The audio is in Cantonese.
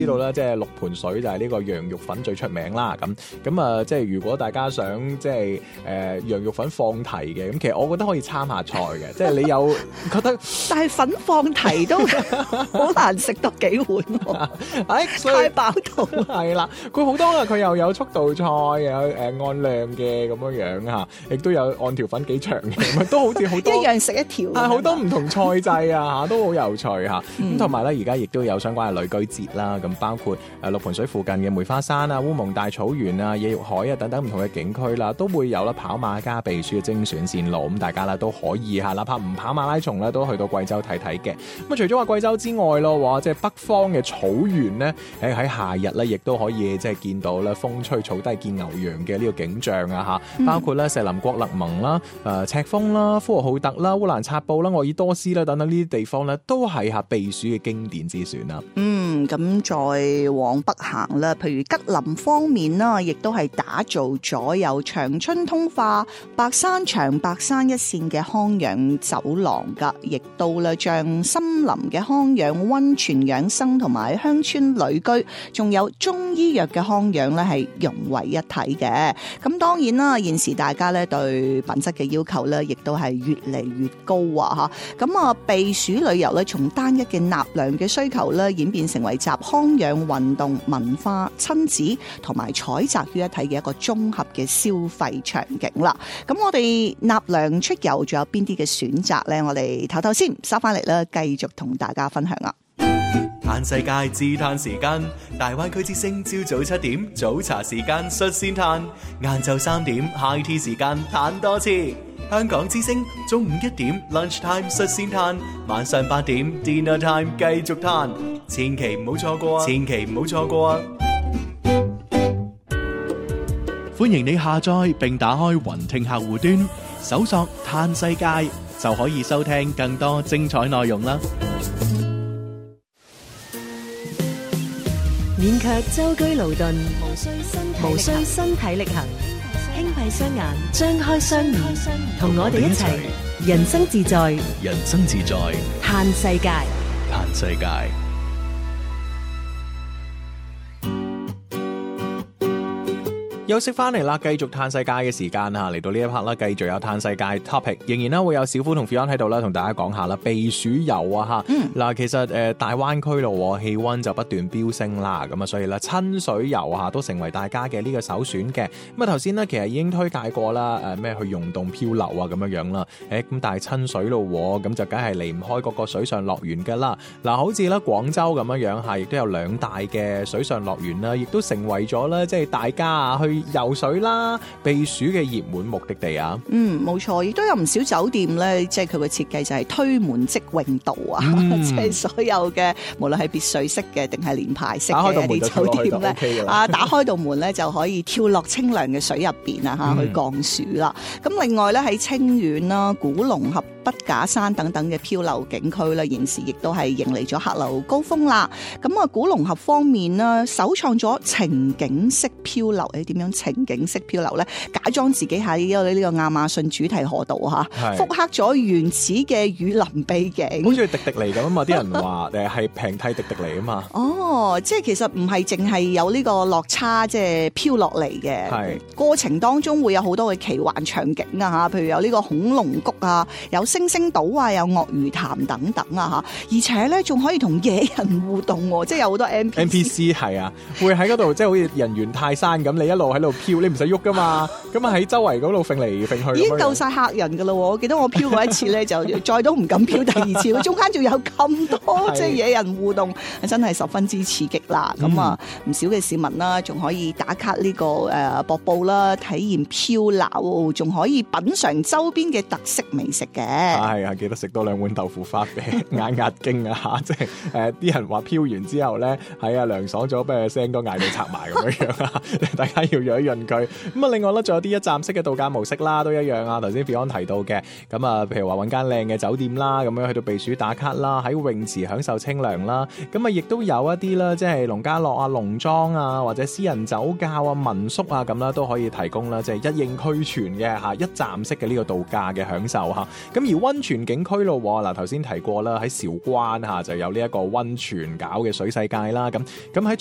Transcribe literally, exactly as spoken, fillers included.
知道啦，即係六盤水就係呢個羊肉粉最出名啦。咁咁啊，即係如果大家想即係誒、呃、羊肉粉放題嘅，咁其實我覺得可以參下菜嘅。即係你有覺得， 但係粉放題都好難食到幾碗喎， 哎， 太飽肚。 係啦，佢好多啊，佢又有速度菜，又有誒、呃、按量嘅咁樣樣嚇，亦都有按條粉幾長嘅，都好似好多一樣食一條。 係好多唔同菜製啊嚇，都好有趣嚇。咁同埋咧，而家亦都有相關嘅旅居節啦。咁包括誒六盤水附近嘅梅花山啊、烏蒙大草原啊、野浴海啊等等唔同嘅景區啦，都會有啦跑馬加避暑嘅精選線路。咁大家啦都可以嚇，哪怕唔跑馬拉松咧，都去到貴州睇睇嘅。咁啊，除咗話貴州之外咯，即係北方嘅草原咧，誒喺夏日咧，亦都可以即係見到咧風吹草低見牛羊嘅呢個景象啊嚇。包括咧錫林郭勒盟啦、誒赤峰啦、呼和浩特啦、烏蘭察布啦、鄂爾多斯啦等等呢啲地方咧，都係嚇避暑嘅經典之選啦。 嗯，咁再往北行啦，譬如吉林方面啦，亦都係打造咗有長春通化、白山長白山一線嘅康養走廊噶，亦都咧將森林嘅康養、溫泉養生同埋鄉村旅居，仲有中醫藥嘅康養咧係融為一體嘅。咁當然啦，現時大家咧對品質嘅要求咧，亦都係越嚟越高啊！吓，咁啊避暑旅遊咧，從單一嘅納涼嘅需求咧，演變成為集康養、運動、文化、親子同埋採集於一體嘅一個綜合嘅消費場景啦。咁我哋納涼出遊仲有邊啲嘅選擇呢？我哋唞唞先，收翻嚟啦，繼續同大家分享啊！ 嘆世界自嘆時間，大灣區之聲朝早七點早茶時間率先嘆，晏晝三點 high tea 時間嘆多次。香港之聲中午一點 lunch time 率先嘆，晚上八點 dinner time 繼續嘆，千祈唔好錯過啊！千祈唔好錯過啊！歡迎你下載並打開雲聽客戶端，搜索嘆世界就可以收聽更多精彩內容啦。 勉強舟車勞頓，無需身體力行，輕閉雙眼，張開雙耳，同我哋一齊人生自在， 人生自在， 嘆世界， 嘆世界。 休息翻嚟啦，繼續嘆世界嘅時間啊！嚟到呢一 part 啦，繼續有嘆世界 topic， 仍然啦會有小夫同 Fion 喺度啦，同大家講下啦，避暑遊啊嚇。嗱、嗯，其實誒、呃、大灣區咯，氣温就不斷飆升啦，咁啊，所以咧親水遊啊都成為大家嘅呢個首選嘅。咁啊頭先呢，其實已經推介過啦，誒、呃、咩去溶洞漂流啊咁樣樣啦。誒咁但係親水咯，咁就梗係離唔開嗰個水上樂園㗎啦。嗱，好似咧廣州咁樣樣嚇，亦都有兩大嘅水上樂園啦，亦都成為咗咧即係大家啊去游水啦、避暑嘅熱門目的地啊。 嗯，冇錯，亦都有唔少酒店咧，即係佢嘅設計就係推門即泳道啊，嗯、即係所有嘅無論係別墅式嘅定係連排式嘅一啲酒店咧，啊，打開道門咧就可以跳落清涼嘅水入邊啊，嚇、嗯、去降暑啦。咁另外咧喺清遠啦、古龍峽、筆架山等等嘅漂流景區咧，現時亦都係迎嚟咗客流高峰啦。咁啊，古龍峽方面呢，首創咗情景式漂流，誒點樣情景式漂流咧？假裝自己喺呢個呢個亞馬遜主題河道嚇，復刻咗原始嘅雨林秘境， 好似迪迪尼咁啊嘛！啲人話誒係平替迪迪尼啊嘛。 哦，即係其實唔係淨係有呢個落差，即係飄落嚟嘅。係過程當中會有好多嘅奇幻場景啊嚇，譬如有呢個恐龍谷啊，有星星島啊，有鱷魚潭等等啊嚇，而且咧仲可以同野人互動喎，即係有好多 N P C。N P C 係啊，會喺嗰度即係好似人猿泰山咁，你一路喺度飄，你唔使喐噶嘛，咁啊喺周圍嗰度揈嚟揈去。已經夠晒嚇人噶啦！我記得我飄過一次咧，就再都唔敢飄第二次。中間仲有咁多即係野人互動，真係十分之刺激啦！咁啊、嗯，唔少嘅市民啦，仲可以打卡呢、這個誒瀑布啦，體驗漂流，仲可以品嚐周邊嘅特色美食嘅。 係啊，記得食多兩碗豆腐花餅壓壓驚啊嚇！即係誒啲人話漂完之後咧，喺啊涼爽咗，不如聲都嗌到拆埋咁樣樣啊！大家要潤一潤佢。咁啊，另外咧仲有啲一站式嘅度假模式啦，都一樣啊。頭先 Beyond 提到嘅，咁啊，譬如話揾間靚嘅酒店啦，咁樣去到避暑打卡啦，喺泳池享受清涼啦。咁啊，亦都有一啲啦，即係農家樂啊、農莊啊，或者私人酒窖啊、民宿啊咁啦，都可以提供啦，即係一應俱全嘅嚇一站式嘅呢個度假嘅享受嚇。咁而溫泉景區咯，嗱頭先提過啦，喺韶關嚇就有呢一個溫泉搞嘅水世界啦。咁咁喺